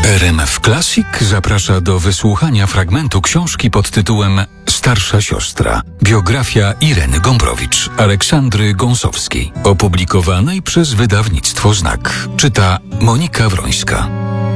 RMF Classic zaprasza do wysłuchania fragmentu książki pod tytułem Starsza siostra. Biografia Ireny Gombrowicz, Aleksandry Gąsowskiej, opublikowanej przez wydawnictwo Znak. Czyta Monika Wrońska.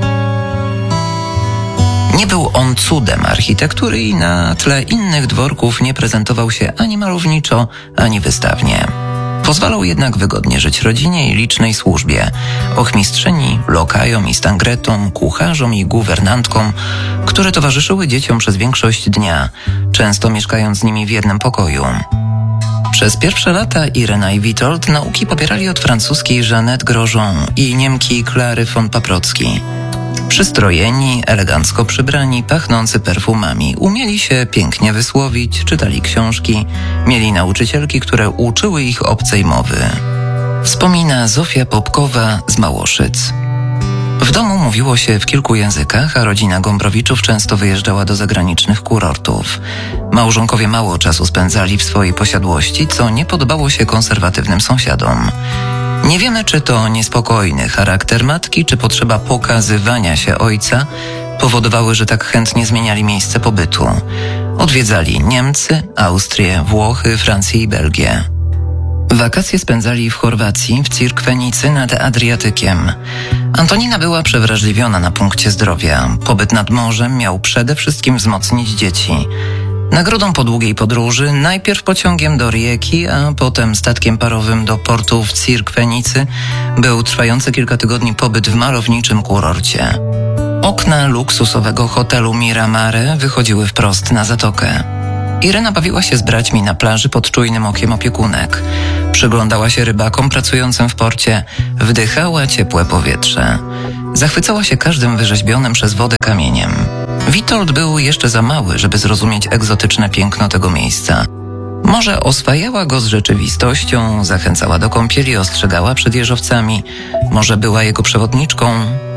Nie był on cudem architektury i na tle innych dworków nie prezentował się ani malowniczo, ani wystawnie. Pozwalał jednak wygodnie żyć rodzinie i licznej służbie, ochmistrzyni, lokajom i stangretom, kucharzom i guwernantkom, które towarzyszyły dzieciom przez większość dnia, często mieszkając z nimi w jednym pokoju. Przez pierwsze lata Irena i Witold nauki pobierali od francuskiej Jeannette Grosjean i Niemki Klary von Paprocki. Przystrojeni, elegancko przybrani, pachnący perfumami, umieli się pięknie wysłowić, czytali książki, mieli nauczycielki, które uczyły ich obcej mowy. Wspomina Zofia Popkowa z Małoszyc. W domu mówiło się w kilku językach, a rodzina Gombrowiczów często wyjeżdżała do zagranicznych kurortów. Małżonkowie mało czasu spędzali w swojej posiadłości, co nie podobało się konserwatywnym sąsiadom. Nie wiemy, czy to niespokojny charakter matki, czy potrzeba pokazywania się ojca powodowały, że tak chętnie zmieniali miejsce pobytu. Odwiedzali Niemcy, Austrię, Włochy, Francję i Belgię. Wakacje spędzali w Chorwacji, w Cirkwenicy nad Adriatykiem. Antonina była przewrażliwiona na punkcie zdrowia. Pobyt nad morzem miał przede wszystkim wzmocnić dzieci. Nagrodą po długiej podróży, najpierw pociągiem do Rijeki, a potem statkiem parowym do portu w Cirkwenicy, był trwający kilka tygodni pobyt w malowniczym kurorcie. Okna luksusowego hotelu Miramare wychodziły wprost na zatokę. Irena bawiła się z braćmi na plaży pod czujnym okiem opiekunek. Przyglądała się rybakom pracującym w porcie, wdychała ciepłe powietrze. Zachwycała się każdym wyrzeźbionym przez wodę kamieniem. Witold był jeszcze za mały, żeby zrozumieć egzotyczne piękno tego miejsca. Może oswajała go z rzeczywistością, zachęcała do kąpieli, ostrzegała przed jeżowcami, może była jego przewodniczką.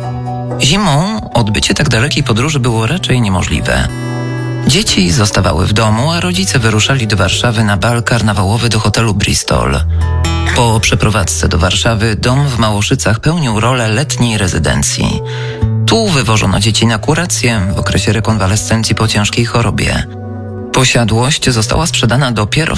Zimą odbycie tak dalekiej podróży było raczej niemożliwe. Dzieci zostawały w domu, a rodzice wyruszali do Warszawy na bal karnawałowy do hotelu Bristol. Po przeprowadzce do Warszawy dom w Małoszycach pełnił rolę letniej rezydencji. Tu wywożono dzieci na kurację w okresie rekonwalescencji po ciężkiej chorobie. Posiadłość została sprzedana dopiero w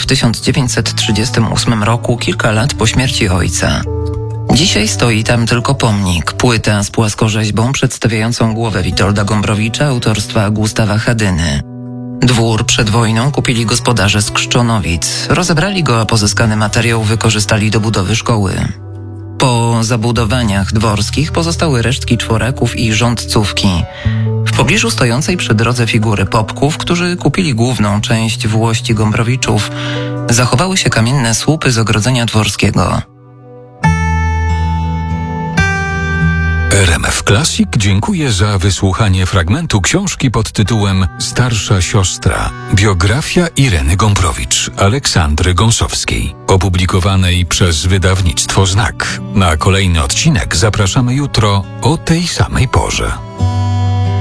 1938 roku, kilka lat po śmierci ojca. Dzisiaj stoi tam tylko pomnik, płyta z płaskorzeźbą przedstawiającą głowę Witolda Gombrowicza autorstwa Gustawa Hadyny. Dwór przed wojną kupili gospodarze z Krzczonowic, rozebrali go, a pozyskany materiał wykorzystali do budowy szkoły. Po zabudowaniach dworskich pozostały resztki czworaków i rządcówki. W pobliżu stojącej przy drodze figury Popków, którzy kupili główną część włości Gombrowiczów, zachowały się kamienne słupy z ogrodzenia dworskiego. RMF Classic dziękuję za wysłuchanie fragmentu książki pod tytułem Starsza siostra. Biografia Ireny Gombrowicz, Aleksandry Gąsowskiej, opublikowanej przez wydawnictwo Znak. Na kolejny odcinek zapraszamy jutro o tej samej porze.